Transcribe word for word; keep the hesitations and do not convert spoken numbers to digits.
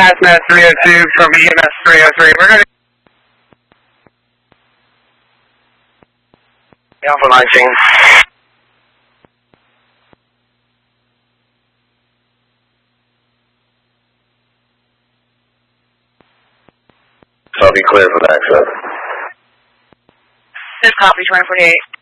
Hazmat three oh two from E M S three oh three. We're going to Alpha nineteen. So I'll be clear for access. This copy, twenty forty-eight.